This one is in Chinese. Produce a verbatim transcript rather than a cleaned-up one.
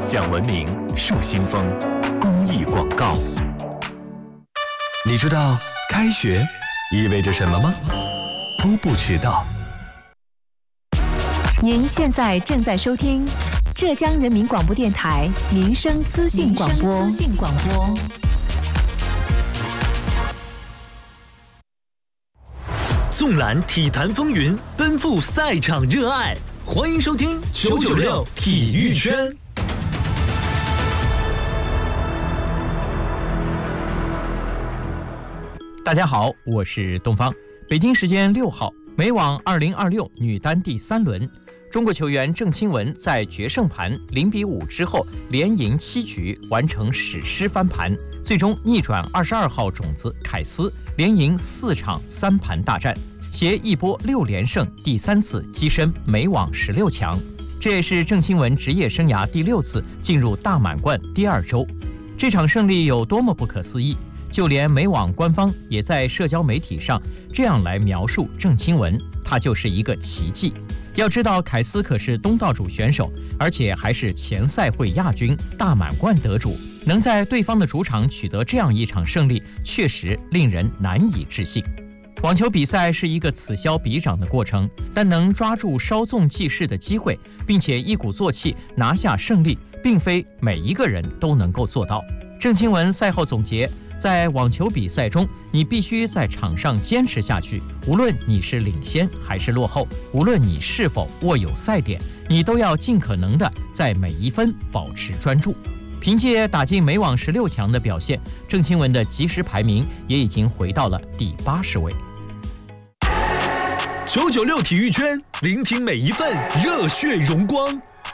讲文明树新风，公益广告。 你知道开学意味着什么吗？都不知道。 您现在正在收听浙江人民广播电台民生资讯广播。资讯广播。 纵览体坛风云，奔赴赛场热爱，欢迎收听九九六体育圈。 大家好，我是东方。北京时间六号，美网二零二六女单第三轮，中国球员郑钦文在决胜盘零比五之后连赢七局，完成史诗翻盘，最终逆转二十二号种子凯斯，连赢四场三盘大战，携一波六连胜，第三次跻身美网十六强。这也是郑钦文职业生涯第六次进入大满贯第二周。这场胜利有多么不可思议？就连美网官方也在社交媒体上这样来描述郑钦文，他就是一个奇迹。要知道，凯斯可是东道主选手，而且还是前赛会亚军、大满贯得主，能在对方的主场取得这样一场胜利，确实令人难以置信。网球比赛是一个此消彼长的过程，但能抓住稍纵即逝的机会，并且一鼓作气拿下胜利，并非每一个人都能够做到。郑钦文赛后总结，在网球比赛中，你必须在场上坚持下去，无论你是领先还是落后，无论你是否握有赛点，你都要尽可能的在每一分保持专注。凭借打进美网十六强的表现，郑钦文的即时排名也已经回到了第八十位。 九九六体育圈，聆听每一份热血荣光。